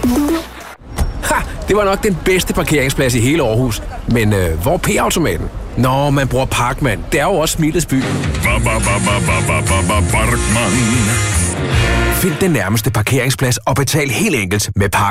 Ha! Det var nok den bedste parkeringsplads i hele Aarhus. Men hvor er P-automaten? Nå, man bruger Parkman. Det er jo også Smilets by. Parkman. Find den nærmeste parkeringsplads og betal helt enkelt med Parkman.